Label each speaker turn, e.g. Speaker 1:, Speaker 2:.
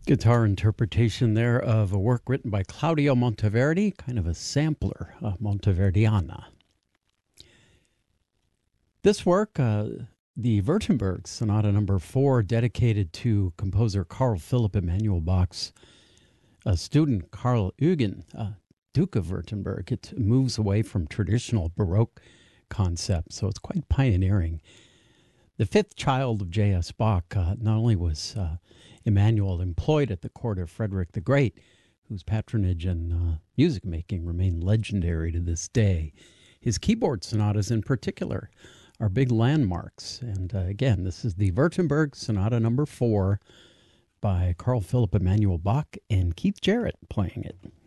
Speaker 1: Guitar interpretation there of a work written by Claudio Monteverdi, kind of a sampler, Monteverdiana. This work, the Württemberg Sonata Number 4, dedicated to composer Carl Philipp Emanuel Bach's student Karl Eugen, Duke of Württemberg. It moves away from traditional Baroque concepts, so it's quite pioneering. The fifth child of J.S. Bach, not only was Emanuel employed at the court of Frederick the Great, whose patronage and music making remain legendary to this day. His keyboard sonatas in particular are big landmarks. And again, this is the Württemberg Sonata Number 4 by Carl Philipp Emanuel Bach and Keith Jarrett playing it.